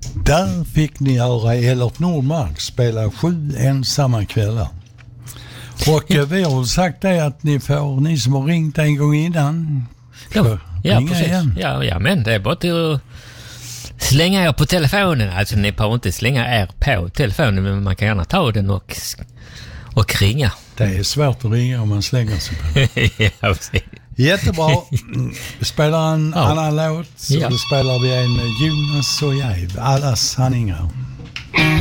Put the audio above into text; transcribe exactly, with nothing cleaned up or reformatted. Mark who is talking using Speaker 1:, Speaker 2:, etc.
Speaker 1: Där fick ni höra Elert Nordmark spela sju ensamma kvällar. Och eh, vi har sagt det att ni får, ni som har ringt en gång innan,
Speaker 2: Ja, ja
Speaker 1: ringa
Speaker 2: precis.
Speaker 1: igen.
Speaker 2: Ja, ja, men det är bara till att slänga er på telefonen. Alltså ni behöver inte slänga er på telefonen, men man kan gärna ta den och, och ringa.
Speaker 1: Det är svårt att ringa om man slänger sig på det.
Speaker 2: Ja, precis.
Speaker 1: Jättebra. Vi spelar en
Speaker 2: Ja.
Speaker 1: annan låt. Så
Speaker 2: Ja.
Speaker 1: då spelar vi en Jonas och jag. Allas sanningar.